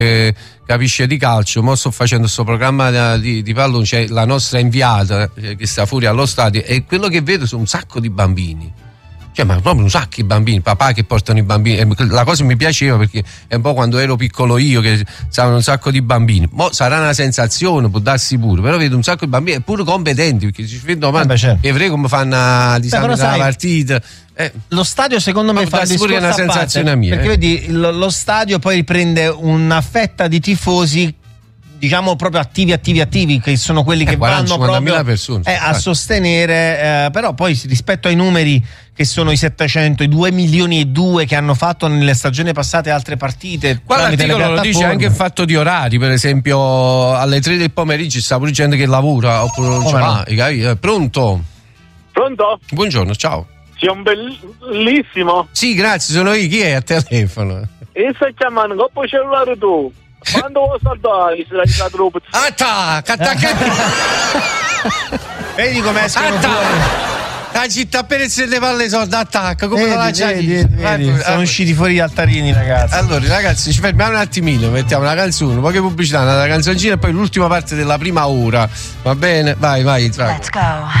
capisce di calcio. Mo sto facendo questo programma di pallone, c'è la nostra inviata che sta fuori allo stadio, e quello che vedo sono un sacco di bambini. Cioè, ma proprio un sacco di bambini, papà che portano i bambini. E la cosa mi piaceva perché è un po' quando ero piccolo io, che stavano un sacco di bambini. Mo sarà una sensazione, può darsi pure, però vedo un sacco di bambini e pure competenti, perché ci fanno domande certo. e vedrei come fanno la partita. Lo stadio secondo me fa pure una sensazione mia, perché vedi lo stadio poi riprende una fetta di tifosi, diciamo proprio attivi, che sono quelli che vanno proprio persone, a sostenere, però poi rispetto ai numeri che sono i 700, i 2 milioni e 2 che hanno fatto nelle stagioni passate altre partite. Qua l'articolo lo dice anche in fatto di orari, per esempio alle 3 del pomeriggio sta pure gente che lavora oppure non ce va. Pronto? Buongiorno, ciao. Sei un bellissimo. Sì, grazie, sono io. Chi è a telefono? E stai chiamando coppo cellulare tu? Quando vuoi saltare la troppo? Vedi come escono fuori la città per le palle soldi, attacca come vedi, sono usciti fuori gli altarini, ragazzi. Allora ragazzi, ci fermiamo un attimino, mettiamo una canzone, poche pubblicità, una canzoncina e poi l'ultima parte della prima ora, va bene? Vai, Let's go.